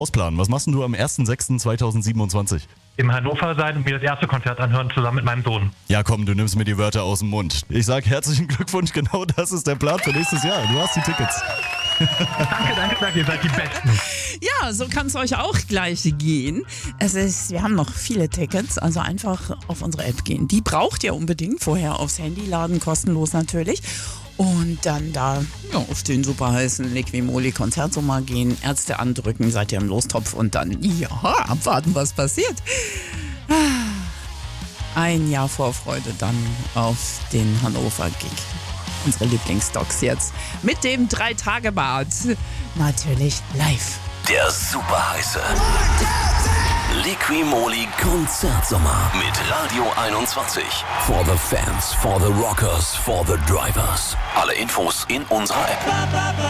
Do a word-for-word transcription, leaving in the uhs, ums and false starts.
Ausplanen. Was machst denn du am ersten sechsten zweitausendsiebenundzwanzig? In Hannover sein und mir das erste Konzert anhören, zusammen mit meinem Sohn. Ja komm, du nimmst mir die Wörter aus dem Mund. Ich sag herzlichen Glückwunsch, genau das ist der Plan für nächstes Jahr. Du hast die Tickets. Danke, danke, danke, ihr seid die Besten. Ja, so kann es euch auch gleich gehen. Es ist, wir haben noch viele Tickets, also einfach auf unsere App gehen. Die braucht ihr unbedingt, vorher aufs Handy laden, kostenlos natürlich. Und dann da ja, auf den super heißen Liquimoli Konzertsommer gehen, Ärzte andrücken, seid ihr im Lostopf und dann, ja, abwarten, was passiert. Ein Jahr Vorfreude dann auf den Hannover-Gig. Unsere Lieblingsdocs jetzt mit dem Drei-Tage-Bad. Natürlich live. Der super heiße Liquimoli Konzertsommer mit Radio einundzwanzig. For the fans, for the rockers, for the drivers. Alle Infos in unserer App.